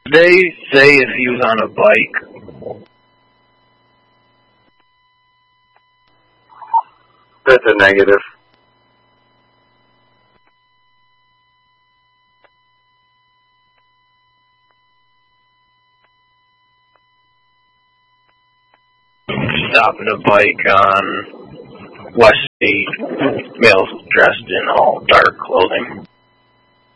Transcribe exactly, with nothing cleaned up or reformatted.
Did they say if he was on a bike? That's a negative. Stopping a bike on West State, males dressed in all dark clothing.